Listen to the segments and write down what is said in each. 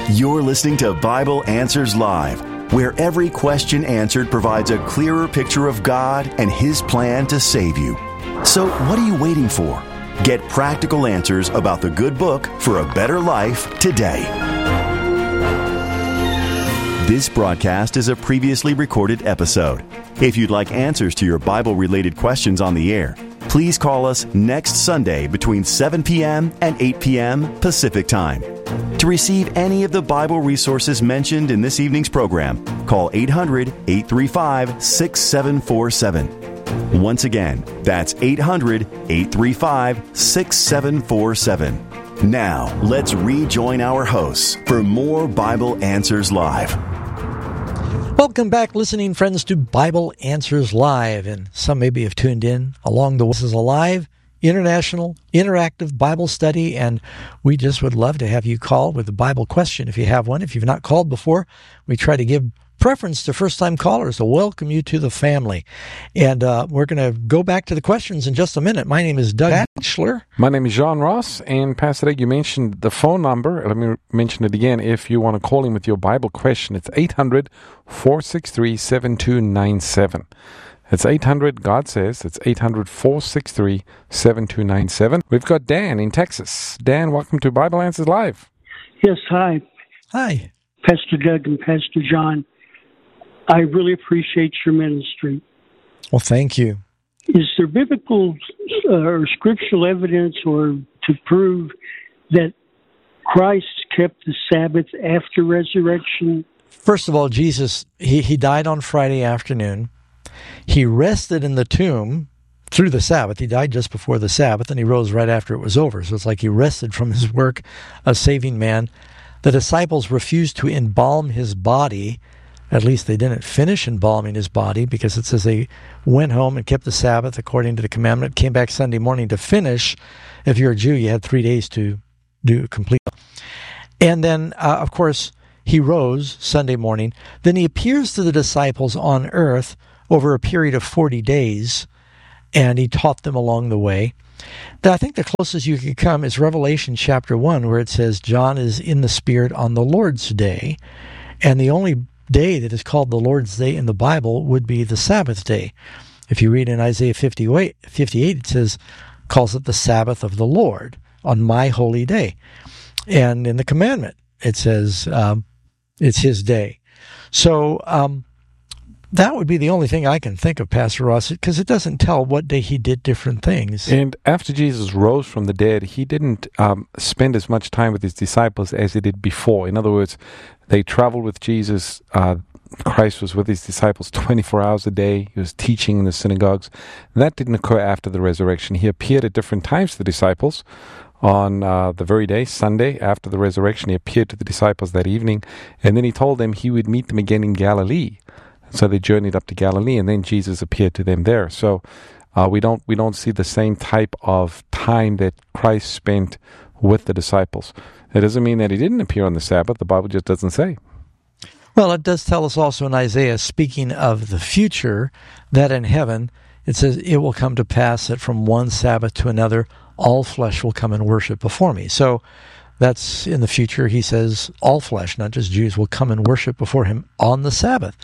You're listening to Bible Answers Live, where every question answered provides a clearer picture of God and His plan to save you. So, what are you waiting for? Get practical answers about the good book for a better life today. This broadcast is a previously recorded episode. If you'd like answers to your Bible-related questions on the air, please call us next Sunday between 7 p.m. and 8 p.m. Pacific Time. To receive any of the Bible resources mentioned in this evening's program, call 800-835-6747. Once again, that's 800-835-6747. Now, let's rejoin our hosts for more Bible Answers Live. Welcome back, listening friends, to Bible Answers Live. And some maybe have tuned in along the way. This is a live, international, interactive Bible study, and we just would love to have you call with a Bible question if you have one. If you've not called before, we try to give preference to first-time callers to welcome you to the family. And we're going to go back to the questions in just a minute. My name is Doug Batchelor. My name is John Ross, and Pastor Doug, you mentioned the phone number. Let me mention it again. If you want to call in with your Bible question, it's 800-463-7297. It's 800, God says, it's 800-463-7297. We've got Dan in Texas. Dan, welcome to Bible Answers Live. Yes, hi. Hi. Pastor Doug and Pastor John. I really appreciate your ministry. Well, thank you. Is there biblical or scriptural evidence or to prove that Christ kept the Sabbath after resurrection? First of all, Jesus, he died on Friday afternoon. He rested in the tomb through the Sabbath. He died just before the Sabbath, and he rose right after it was over. So it's like he rested from his work of saving man. The disciples refused to embalm his body. At least they didn't finish embalming his body, because it says they went home and kept the Sabbath according to the commandment, came back Sunday morning to finish. If you're a Jew, you had 3 days to do complete. And then, of course, he rose Sunday morning. Then he appears to the disciples on earth over a period of 40 days, and he taught them along the way. I think the closest you could come is Revelation chapter 1, where it says John is in the Spirit on the Lord's day, and the only day that is called the Lord's Day in the Bible would be the Sabbath day. If you read in Isaiah 58, it says, calls it the Sabbath of the Lord on my holy day. And in the commandment, it says it's his day. So that would be the only thing I can think of, Pastor Ross, because it doesn't tell what day he did different things. And after Jesus rose from the dead, he didn't spend as much time with his disciples as he did before. In other words, they traveled with Jesus. Christ was with his disciples 24 hours a day. He was teaching in the synagogues. That didn't occur after the resurrection. He appeared at different times to the disciples. On the very day, Sunday, after the resurrection, he appeared to the disciples that evening, and then he told them he would meet them again in Galilee. So they journeyed up to Galilee, and then Jesus appeared to them there. So we don't see the same type of time that Christ spent with the disciples. It doesn't mean that he didn't appear on the Sabbath. The Bible just doesn't say. Well, it does tell us also in Isaiah, speaking of the future, that in heaven, it says, it will come to pass that from one Sabbath to another, all flesh will come and worship before me. So that's in the future. He says all flesh, not just Jews, will come and worship before him on the Sabbath.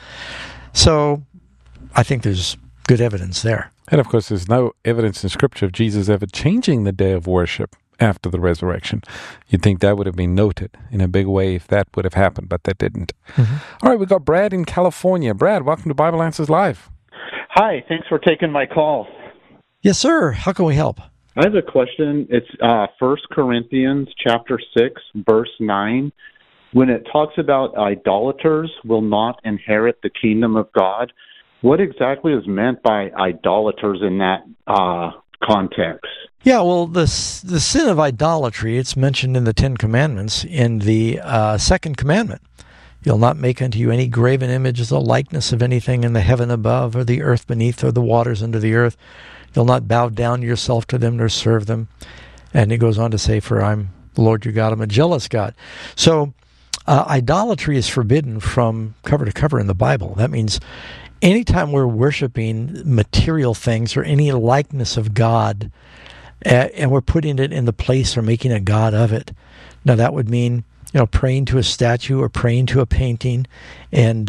So I think there's good evidence there. And of course, there's no evidence in Scripture of Jesus ever changing the day of worship after the resurrection. You'd think that would have been noted in a big way if that would have happened, but that didn't. Mm-hmm. All right, we've got Brad in California. Brad, welcome to Bible Answers Live. Hi, thanks for taking my call. Yes, sir. How can we help? I have a question. It's 1 Corinthians chapter 6, verse 9. When it talks about idolaters will not inherit the kingdom of God, what exactly is meant by idolaters in that context? Yeah, well, the sin of idolatry, it's mentioned in the Ten Commandments in the second commandment. You'll not make unto you any graven image, the likeness of anything in the heaven above, or the earth beneath, or the waters under the earth. You'll not bow down yourself to them nor serve them. And it goes on to say, for I'm the Lord your God, I'm a jealous God. So idolatry is forbidden from cover to cover in the Bible. That means anytime we're worshiping material things or any likeness of God, and we're putting it in the place or making a god of it. Now that would mean praying to a statue or praying to a painting, and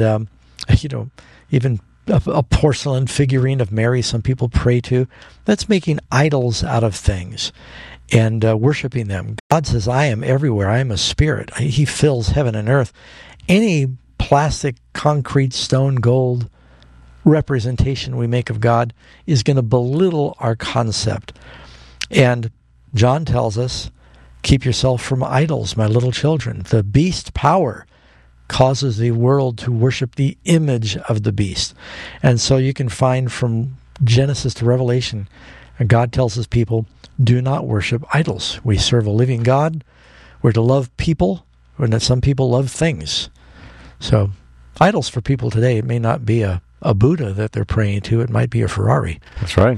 even a porcelain figurine of Mary some people pray to. That's making idols out of things and worshiping them. God says, I am everywhere. I am a spirit. He fills heaven and earth. Any plastic, concrete, stone, gold representation we make of God is going to belittle our concept. And John tells us, keep yourself from idols, my little children. The beast power causes the world to worship the image of the beast. And so you can find from Genesis to Revelation, God tells his people, do not worship idols. We serve a living God. We're to love people, and some people love things. So idols for people today, it may not be a Buddha that they're praying to. It might be a Ferrari. That's right.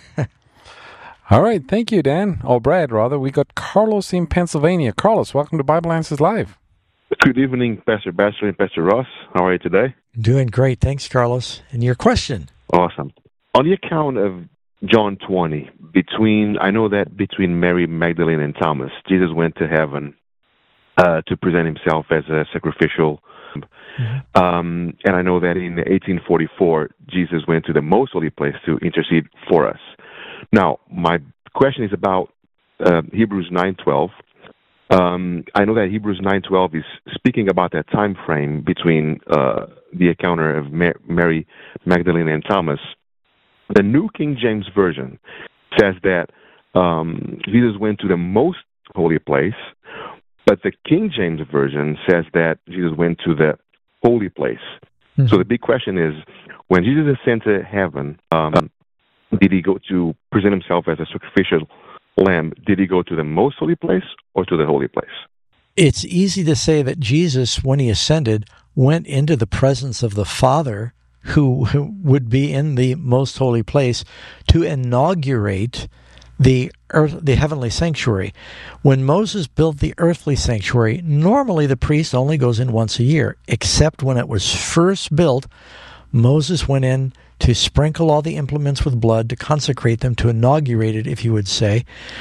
All right. Thank you, Dan. Or Brad, rather. We got Carlos in Pennsylvania. Carlos, welcome to Bible Answers Live. Good evening, Pastor Baxter and Pastor Ross. How are you today? Doing great. Thanks, Carlos. And your question? Awesome. On the account of John 20, I know that between Mary Magdalene and Thomas, Jesus went to heaven to present himself as a sacrificial. And I know that in 1844, Jesus went to the most holy place to intercede for us. Now, my question is about Hebrews 9:12. I know that Hebrews 9:12 is speaking about that time frame between the encounter of Mary Magdalene and Thomas. The New King James Version says that Jesus went to the most holy place, but the King James Version says that Jesus went to the holy place. Mm-hmm. So the big question is, when Jesus ascended to heaven, did he go to present himself as a sacrificial lamb? Did he go to the most holy place or to the holy place? It's easy to say that Jesus, when he ascended, went into the presence of the Father, who would be in the most holy place, to inaugurate the heavenly sanctuary. When Moses built the earthly sanctuary, normally the priest only goes in once a year, except when it was first built, Moses went in to sprinkle all the implements with blood, to consecrate them, to inaugurate it, if you would say,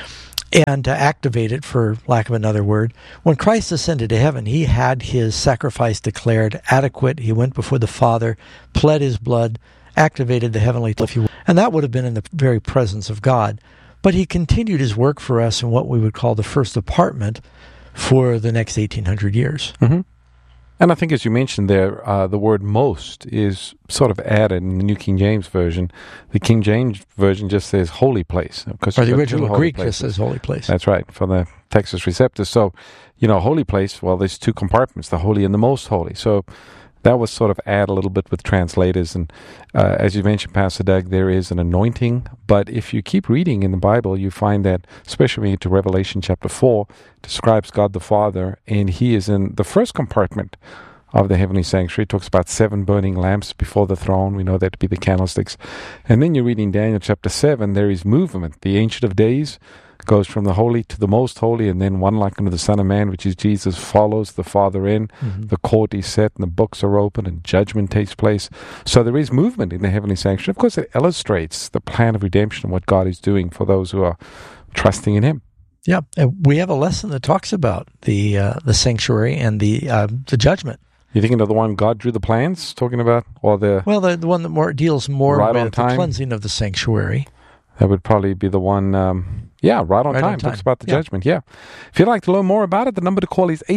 and to activate it, for lack of another word. When Christ ascended to heaven, he had his sacrifice declared adequate. He went before the Father, pled his blood, activated the heavenly, if you will, and that would have been in the very presence of God. But he continued his work for us in what we would call the first apartment for the next 1,800 years. Mm-hmm. And I think, as you mentioned there, the word most is sort of added in the New King James Version. The King James Version just says holy place. Or the original Greek just says holy place. That's right, for the Texas Receptus. So, holy place, well, there's two compartments, the holy and the most holy. So that was sort of add a little bit with translators. And as you mentioned, Pastor Doug, there is an anointing. But if you keep reading in the Bible, you find that, especially when you get to Revelation chapter 4, describes God the Father, and he is in the first compartment of the heavenly sanctuary. It talks about 7 burning lamps before the throne. We know that to be the candlesticks. And then you read in Daniel chapter 7, there is movement. The Ancient of Days goes from the holy to the most holy, and then one like unto the Son of Man, which is Jesus, follows the Father in. Mm-hmm. The court is set, and the books are open, and judgment takes place. So there is movement in the heavenly sanctuary. Of course, it illustrates the plan of redemption and what God is doing for those who are trusting in him. Yeah, and we have a lesson that talks about the sanctuary and the judgment. You thinking of the one God drew the plans, talking about, or the one that deals more right with the cleansing of the sanctuary? That would probably be the one. Right on time. Talks about the judgment. Yeah. If you'd like to learn more about it, the number to call is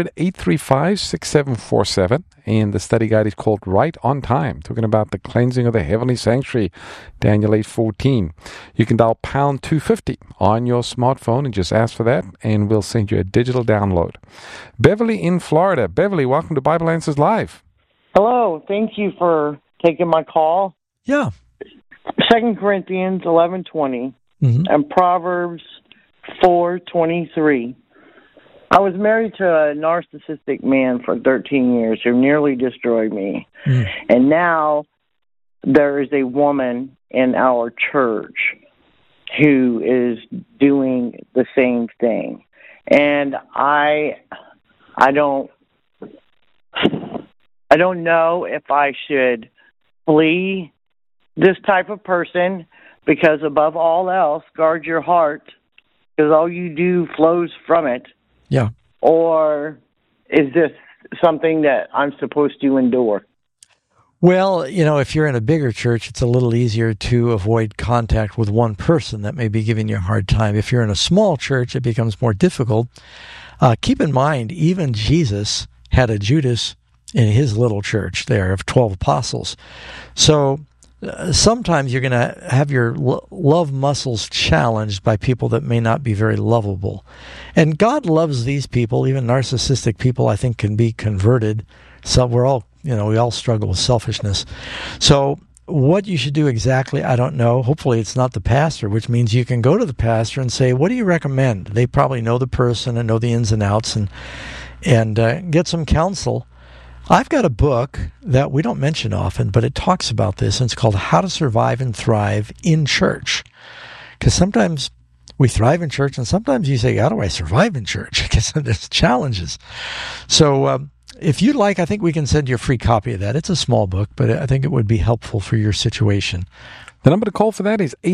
800-835-6747, and the study guide is called Right on Time, talking about the cleansing of the heavenly sanctuary, Daniel 8:14. You can dial pound 250 on your smartphone and just ask for that, and we'll send you a digital download. Beverly in Florida. Beverly, welcome to Bible Answers Live. Hello. Thank you for taking my call. Yeah. 2 Corinthians 11:20 and Proverbs 4:23. I was married to a narcissistic man for 13 years who nearly destroyed me. And now there is a woman in our church who is doing the same thing. And I don't know if I should flee this type of person, because above all else, guard your heart, because all you do flows from it. Yeah. Or is this something that I'm supposed to endure? Well, if you're in a bigger church, it's a little easier to avoid contact with one person that may be giving you a hard time. If you're in a small church, it becomes more difficult. Keep in mind, even Jesus had a Judas in his little church there of 12 apostles. So sometimes you're going to have your love muscles challenged by people that may not be very lovable. And God loves these people. Even narcissistic people, I think, can be converted. So we all struggle with selfishness. So what you should do exactly, I don't know. Hopefully it's not the pastor, which means you can go to the pastor and say, what do you recommend? They probably know the person and know the ins and outs and get some counsel. I've got a book that we don't mention often, but it talks about this, and it's called How to Survive and Thrive in Church. Because sometimes we thrive in church, and sometimes you say, how do I survive in church? Because there's challenges. So if you'd like, I think we can send you a free copy of that. It's a small book, but I think it would be helpful for your situation. The number to call for that is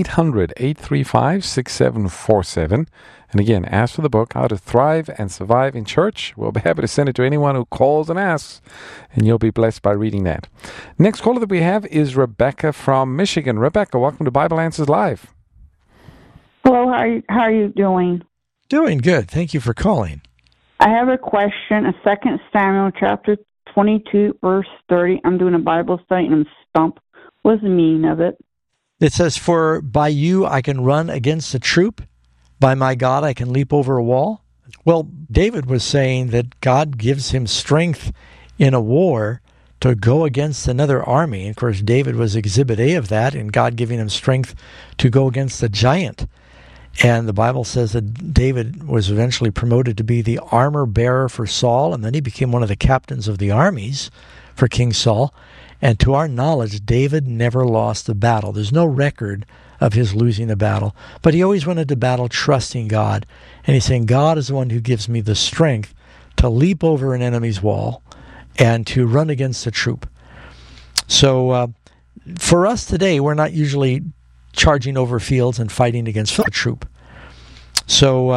800-835-6747. And again, ask for the book, How to Thrive and Survive in Church. We'll be happy to send it to anyone who calls and asks, and you'll be blessed by reading that. Next caller that we have is Rebecca from Michigan. Rebecca, welcome to Bible Answers Live. Hello, how are you doing? Doing good. Thank you for calling. I have a question. 2 Samuel chapter 22, verse 30. I'm doing a Bible study and I'm stumped. What's the meaning of it? It says, for by you I can run against a troop. By my God I can leap over a wall. Well, David was saying that God gives him strength in a war to go against another army. And of course, David was exhibit A of that, and God giving him strength to go against a giant. And the Bible says that David was eventually promoted to be the armor bearer for Saul, and then he became one of the captains of the armies for King Saul. And to our knowledge, David never lost a battle. There's no record of his losing a battle. But he always went into battle trusting God. And he's saying, God is the one who gives me the strength to leap over an enemy's wall and to run against a troop. So for us today, we're not usually charging over fields and fighting against a troop. So